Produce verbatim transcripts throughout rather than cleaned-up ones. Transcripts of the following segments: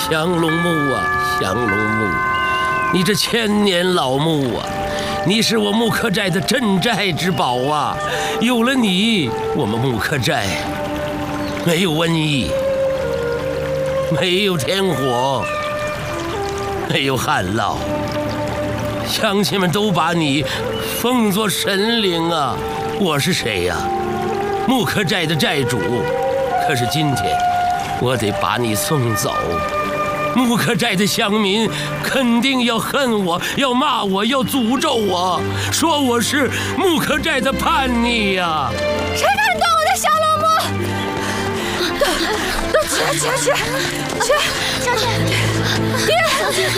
降龙木啊，降龙木，你这千年老木啊，你是我木克寨的镇寨之宝啊！有了你，我们木克寨没有瘟疫，没有天火，没有旱涝，乡亲们都把你奉作神灵啊！我是谁呀？木克寨的寨主。可是今天，我得把你送走。木克寨的乡民肯定要恨我，要骂我，要诅咒我，说我是木克寨的叛逆呀、啊！ 谁敢动我的降龙木？都起来，起来，起来，起来！ 小姐， 爹， 小姐，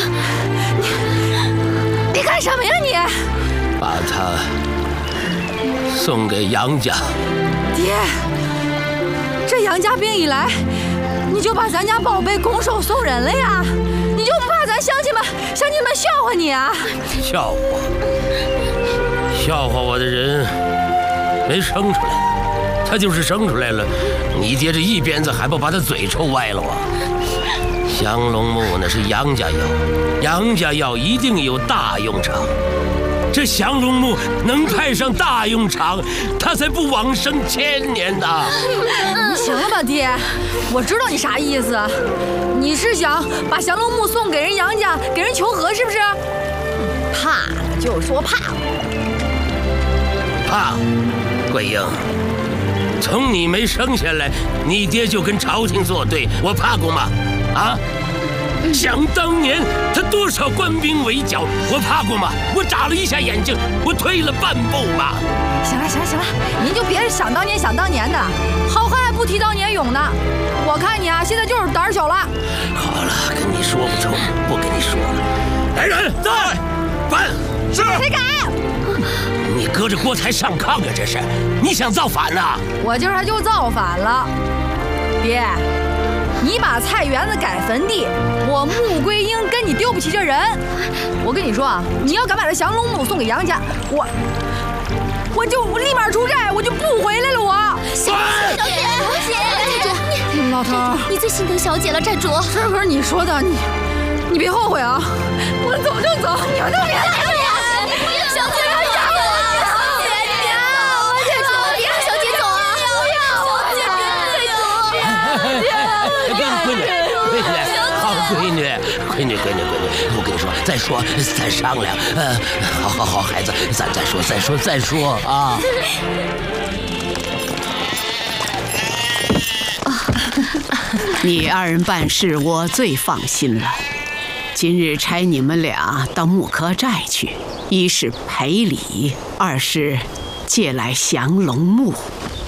你你干什么呀你？ 把他送给杨家。 爹，这杨家兵一来，你就把咱家宝贝拱手送人了呀？你就不怕咱乡亲们乡亲们笑话你啊？ 笑话？笑话我的人没生出来，他就是生出来了，你爹这一鞭子还不把他嘴抽歪了啊？降龙木那是杨家药，杨家药一定有大用场。这降龙木能派上大用场，他才不往生千年呢。 你行了吧，爹？我知道你啥意思，你是想把降龙木送给人杨家，给人求和是不是？怕就说怕。 怕，桂英，从你没生下来，你爹就跟朝廷作对，我怕过吗？啊？想当年他多少官兵围剿，我怕过吗？我眨了一下眼睛，我退了半步嘛。 行了行了行了，您就别想当年想当年的，好汉不提当年勇呢。我看你啊，现在就是胆小了。 好了，跟你说不通，不跟你说了。来人，在，办。是。 谁敢？ 你隔着锅台上炕啊！这是，你想造反呐？ 我今儿就造反了，爹。你把菜园子改坟地，我穆桂英跟你丢不起这人。我跟你说啊，你要敢把这降龙木送给杨家，我我就立马出寨，我就不回来了。我小姐，小姐，寨主， 你老头， 你最心疼小姐了，寨主。 这可是你说的，你你别后悔啊！我走就走，你们都别来了。 小姐，别走啊！小姐，你别走啊！寨主，别让小姐走啊！小姐，别走！ 闺女，闺女，好闺女，闺女，闺女，闺女，我跟你说，再说再商量，呃，好好好，孩子，咱再说，再说，再说啊！ 你二人办事，我最放心了。今日差你们俩到木柯寨去，一是赔礼，二是借来降龙木。